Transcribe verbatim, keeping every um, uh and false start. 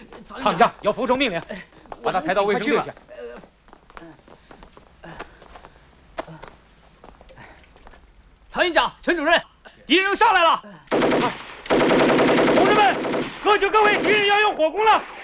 汤家要服从命令，把他抬到卫生队去。 曹营长、陈主任， 敌人上来了！同志们，各就各位，敌人要用火攻了！